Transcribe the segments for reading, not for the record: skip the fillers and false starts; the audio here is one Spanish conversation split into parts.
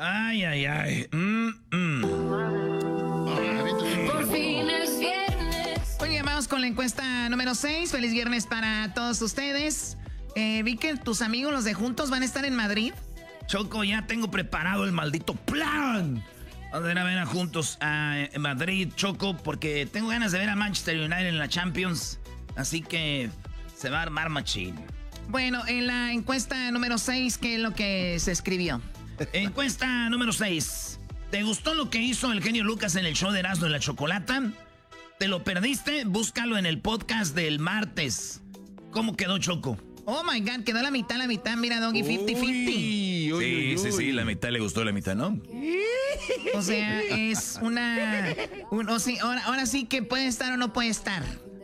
Ay, ay, ay. Por fin es viernes. Oye, vamos con la encuesta número 6. Feliz viernes para todos ustedes. Vi que tus amigos, los de Juntos, van a estar en Madrid. Choco, ya tengo preparado el maldito plan. Vamos a ir a ver a Juntos a Madrid, Choco, porque tengo ganas de ver a Manchester United en la Champions. Así que se va a armar machín. Bueno, en la encuesta número 6, ¿qué es lo que se escribió? Encuesta número 6. ¿Te gustó lo que hizo el genio Lucas en el show de Erasmo y la Chocolata? ¿Te lo perdiste? Búscalo en el podcast del martes. ¿Cómo quedó, Choco? Oh my God, quedó la mitad, mira, Doggy, 50-50. Sí, la mitad le gustó, la mitad no. O sea, es ahora sí que puede estar o no puede estar.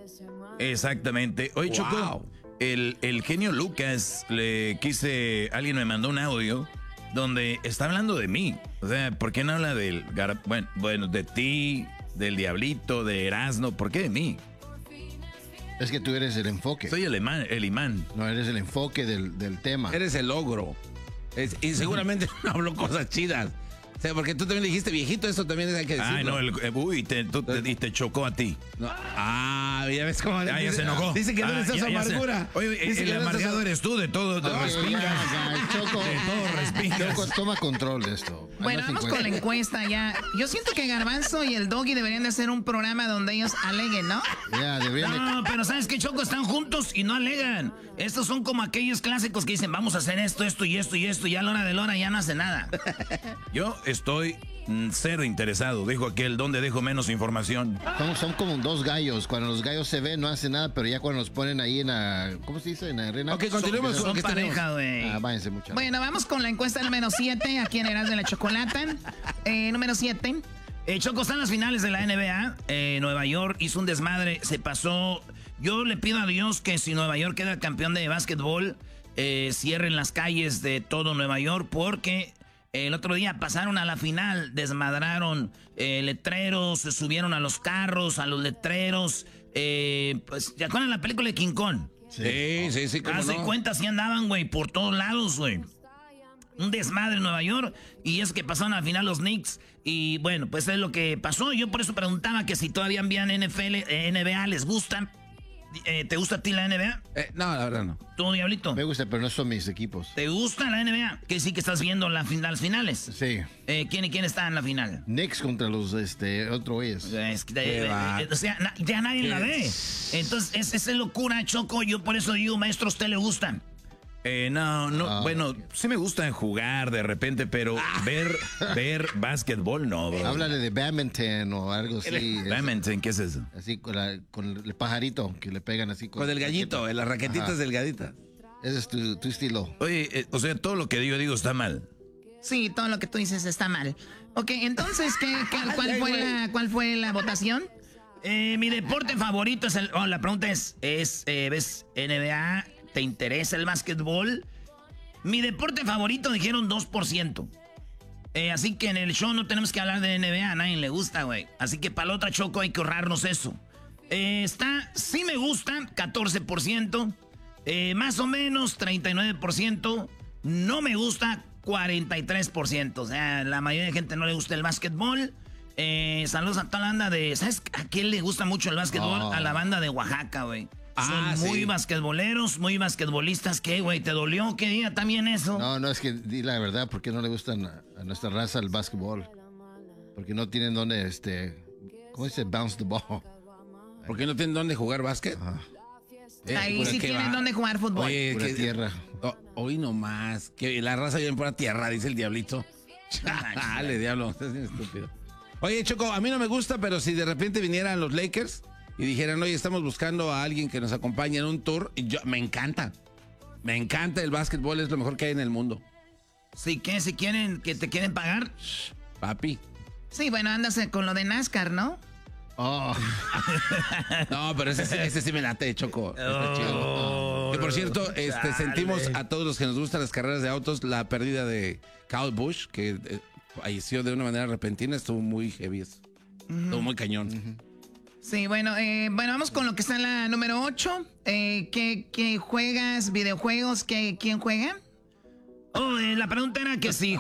Exactamente. Oye, Choco, el genio Lucas alguien me mandó un audio donde está hablando de mí. O sea, ¿por qué no habla bueno, de ti, del Diablito, de Erasmo? ¿Por qué de mí? Es que tú eres el enfoque. Soy el imán. No, eres el enfoque del tema. Eres el logro. Y seguramente no habló cosas chidas. O sea, porque tú también dijiste, viejito, eso también hay que decirlo. Ay, no, te chocó a ti. No. Ya ves cómo... ya se enojó. Dice que no le estás amargura. Oye, el amargado eres tú de todo, respingas. Choco, de todo respingas. Choco, toma control de esto. Bueno, vamos con la encuesta ya. Yo siento que Garbanzo y el Doggy deberían de hacer un programa donde ellos aleguen, ¿no? No, pero ¿sabes qué, Choco? Están juntos y no alegan. Estos son como aquellos clásicos que dicen, vamos a hacer esto y esto y esto, y a la hora de la hora ya no hace nada. Yo estoy cero interesado, dijo aquel, donde dejo menos información. Son como dos gallos. Cuando los gallos se ven, no hacen nada, pero ya cuando los ponen ahí en la... ¿Cómo se dice? En la arena. Ok, continuemos con son lo que pareja, güey. Váyanse, muchachos. Bueno, vamos con la encuesta número 7, aquí en Erasmo de la Chocolata. Número 7. Choco, están las finales de la NBA. Nueva York hizo un desmadre, se pasó. Yo le pido a Dios que si Nueva York queda campeón de básquetbol, cierren las calles de todo Nueva York, porque el otro día pasaron a la final, desmadraron letreros, se subieron a los carros, a los letreros. Pues, ¿te acuerdan la película de King Kong? Sí. Haz de cuenta, sí andaban, güey, por todos lados, güey. Un desmadre en Nueva York, y es que pasaron al final los Knicks, y bueno, pues es lo que pasó. Yo por eso preguntaba que si todavía envían NBA, ¿les gusta? ¿Te gusta a ti la NBA? No, la verdad no. ¿Tú, Diablito? Me gusta, pero no son mis equipos. ¿Te gusta la NBA? Que sí que estás viendo las finales. Sí. ¿Quién y quién está en la final? Knicks contra los otro güeyes. O sea, ya nadie la ve. Entonces, esa es locura, Choco. Yo por eso digo, maestro, ¿a usted le gustan? Bueno, sí me gusta jugar de repente, pero ver básquetbol no, bro. Háblale de badminton o algo así. Badminton, ¿qué es eso? Así con el pajarito que le pegan así. Con el gallito, las raquetitas delgaditas. Ese es tu estilo. Oye, o sea, todo lo que yo digo está mal. Sí, todo lo que tú dices está mal. Ok, entonces, ¿cuál fue la votación? Mi deporte favorito es la pregunta es ¿ves NBA? ¿Te interesa el básquetbol? Mi deporte favorito dijeron 2%. Así que en el show no tenemos que hablar de NBA, a nadie le gusta, güey. Así que para la otra, Choco, hay que ahorrarnos eso. Sí me gusta, 14%. Más o menos, 39%. No me gusta, 43%. O sea, la mayoría de gente no le gusta el básquetbol. Saludos a toda la banda de... ¿Sabes a quién le gusta mucho el básquetbol? A la banda de Oaxaca, güey. Son muy basquetboleros, muy basquetbolistas. ¿Qué, güey? ¿Te dolió? ¿Qué día también eso? No, es que di la verdad, ¿por qué no le gustan a nuestra raza el básquetbol? Porque no tienen dónde, ¿cómo dice? Bounce the ball. ¿Por qué no tienen dónde jugar básquet? Ahí sí tienen dónde jugar fútbol. Oye, pura tierra. Hoy nomás. Que la raza viene por la tierra, dice el Diablito. Dale, diablo, estás bien estúpido. Oye, Choco, a mí no me gusta, pero si de repente vinieran los Lakers y dijeran, oye, estamos buscando a alguien que nos acompañe en un tour, me encanta. Me encanta el básquetbol, es lo mejor que hay en el mundo. ¿Sí qué? ¿Si quieren, que te quieren pagar? Papi. Sí, bueno, andas con lo de NASCAR, ¿no? Oh. No, pero ese sí me late, Choco. Está chido. Que por cierto, sentimos a todos los que nos gustan las carreras de autos la pérdida de Kyle Busch, que falleció de una manera repentina. Estuvo muy heavy. Estuvo muy cañón. Sí, bueno, vamos con lo que está en la número 8. ¿Qué juegas? ¿Videojuegos? ¿Quién juega? La pregunta era que si